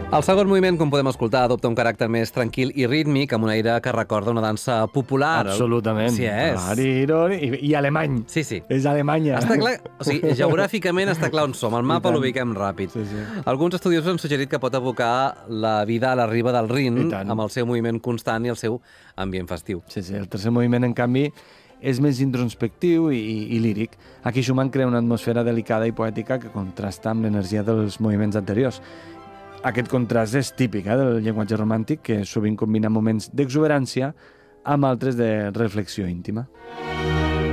El segon moviment, com podem escoltar, adopta un caràcter més tranquil i rítmic, amb un aire que recorda una dansa popular. Absolutament. Sí, és. I alemany. Sí, sí. És Alemanya. Està clar, o sigui, geogràficament està clar on som, el mapa l'ubiquem ràpid. Sí, sí. Alguns estudiosos han suggerit que pot evocar la vida a la riba del Rin, amb el seu moviment constant i el seu ambient festiu. Sí, sí, el tercer moviment, en canvi, és més introspectiu i líric. Aquí Schumann crea una atmosfera delicada i poètica que contrasta amb l'energia dels moviments anteriors. Aquest contrast és típic del llenguatge romàntic, que sovint combina moments d'exuberància amb altres de reflexió íntima.